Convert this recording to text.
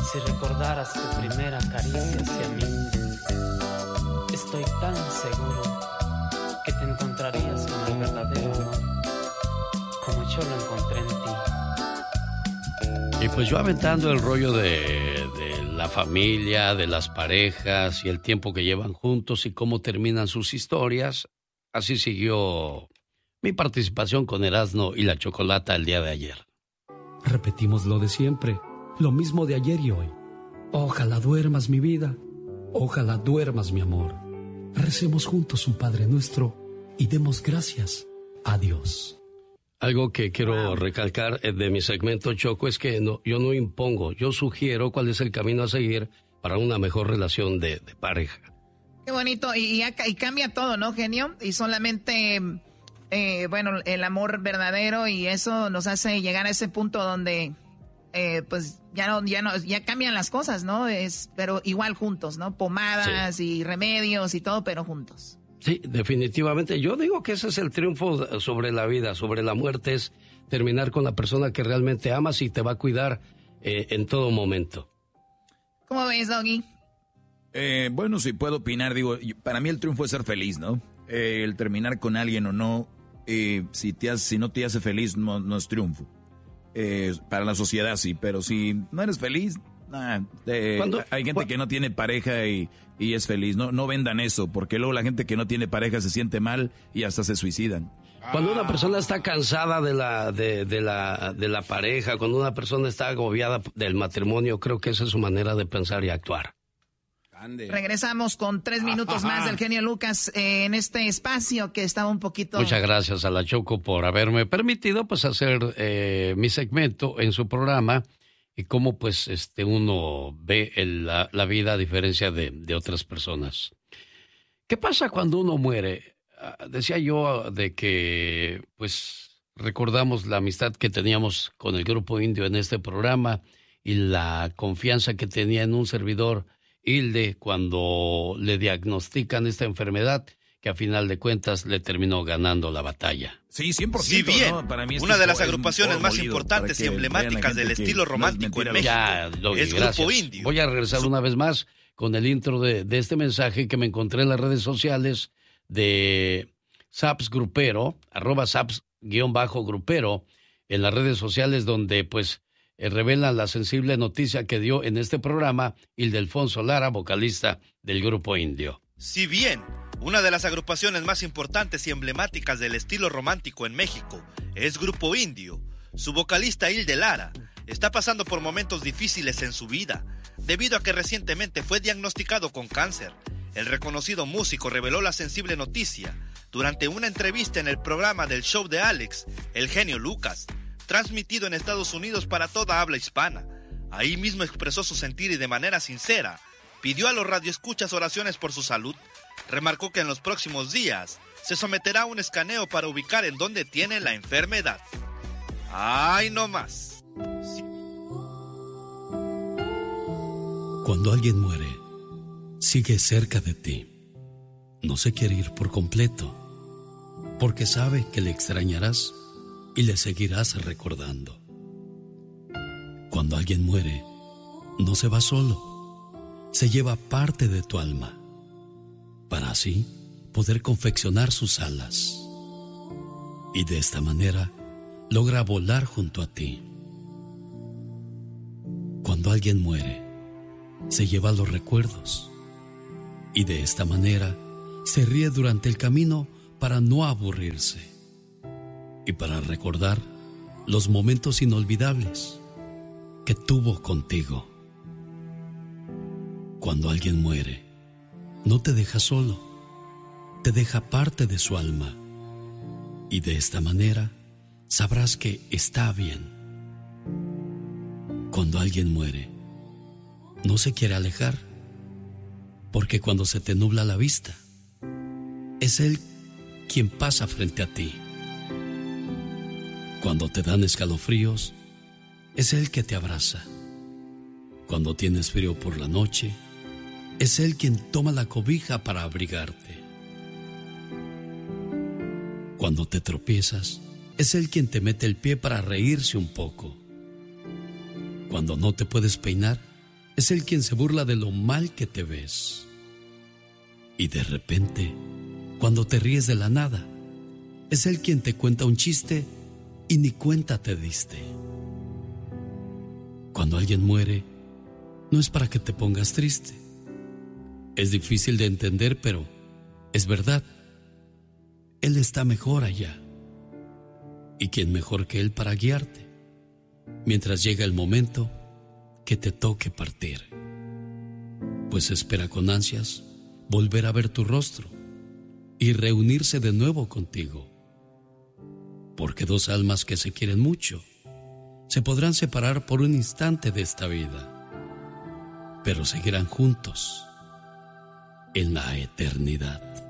Si recordaras tu primera caricia hacia mí, estoy tan seguro que te encontrarías con el verdadero amor, como yo lo encontré en ti. Y pues yo aventando el rollo de la familia, de las parejas y el tiempo que llevan juntos y cómo terminan sus historias, así siguió mi participación con Erasmo y la Chocolata el día de ayer. Repetimos lo de siempre, lo mismo de ayer y hoy. Ojalá duermas, mi vida. Ojalá duermas, mi amor. Recemos juntos un Padre Nuestro y demos gracias a Dios. Algo que quiero recalcar de mi segmento, Choco, es que yo no impongo, yo sugiero cuál es el camino a seguir para una mejor relación de pareja. Qué bonito, y cambia todo, ¿no, genio? Y solamente, bueno, el amor verdadero, y eso nos hace llegar a ese punto donde, pues, ya cambian las cosas, ¿no? Pero igual juntos, ¿no? Pomadas y remedios y todo, pero juntos. Sí, definitivamente. Yo digo que ese es el triunfo sobre la vida, sobre la muerte, es terminar con la persona que realmente amas y te va a cuidar en todo momento. ¿Cómo ves, Doggy? Bueno, si puedo opinar, digo, para mí el triunfo es ser feliz, ¿no? El terminar con alguien o no, si no te hace feliz, no es triunfo. Para la sociedad sí, pero si no eres feliz, hay gente que no tiene pareja y es feliz. No vendan eso, porque luego la gente que no tiene pareja se siente mal y hasta se suicidan. Cuando una persona está cansada de la pareja, cuando una persona está agobiada del matrimonio, creo que esa es su manera de pensar y actuar. Regresamos con 3 minutos más del genio Lucas en este espacio que estaba un poquito... Muchas gracias a la Choco por haberme permitido pues hacer mi segmento en su programa y cómo pues uno ve la vida a diferencia de otras personas. ¿Qué pasa cuando uno muere? Decía yo de que pues recordamos la amistad que teníamos con el Grupo Indio en este programa y la confianza que tenía en un servidor, Hilde, cuando le diagnostican esta enfermedad que a final de cuentas le terminó ganando la batalla. Sí, 100%. Si bien, ¿no? Para mí una de las agrupaciones más importantes y emblemáticas del estilo romántico en México es Grupo Indio. Voy a regresar una vez más con el intro de este mensaje que me encontré en las redes sociales de Saps Grupero, @Saps_Grupero, en las redes sociales donde pues revelan la sensible noticia que dio en este programa Ildefonso Lara, vocalista del Grupo Indio. Si bien una de las agrupaciones más importantes y emblemáticas del estilo romántico en México es Grupo Indio, su vocalista Hilde Lara está pasando por momentos difíciles en su vida, debido a que recientemente fue diagnosticado con cáncer. El reconocido músico reveló la sensible noticia durante una entrevista en el programa del show de Alex, El Genio Lucas, transmitido en Estados Unidos para toda habla hispana. Ahí mismo expresó su sentir y de manera sincera pidió a los radioescuchas oraciones por su salud. Remarcó que en los próximos días se someterá a un escaneo para ubicar en dónde tiene la enfermedad. ¡Ay, no más! Cuando alguien muere, sigue cerca de ti. No se quiere ir por completo, porque sabe que le extrañarás y le seguirás recordando. Cuando alguien muere, no se va solo, se lleva parte de tu alma, para así poder confeccionar sus alas. Y de esta manera logra volar junto a ti. Cuando alguien muere, se lleva los recuerdos, y de esta manera se ríe durante el camino para no aburrirse y para recordar los momentos inolvidables que tuvo contigo. Cuando alguien muere, no te deja solo, te deja parte de su alma, y de esta manera sabrás que está bien. Cuando alguien muere, no se quiere alejar, porque cuando se te nubla la vista, es él quien pasa frente a ti. Cuando te dan escalofríos, es él que te abraza. Cuando tienes frío por la noche, es él quien toma la cobija para abrigarte. Cuando te tropiezas, es él quien te mete el pie para reírse un poco. Cuando no te puedes peinar, es el quien se burla de lo mal que te ves. Y de repente, cuando te ríes de la nada, es el quien te cuenta un chiste y ni cuenta te diste. Cuando alguien muere, no es para que te pongas triste. Es difícil de entender, pero es verdad. Él está mejor allá. ¿Y quién mejor que él para guiarte mientras llega el momento que te toque partir? Pues espera con ansias volver a ver tu rostro y reunirse de nuevo contigo. Porque dos almas que se quieren mucho se podrán separar por un instante de esta vida, pero seguirán juntos en la eternidad.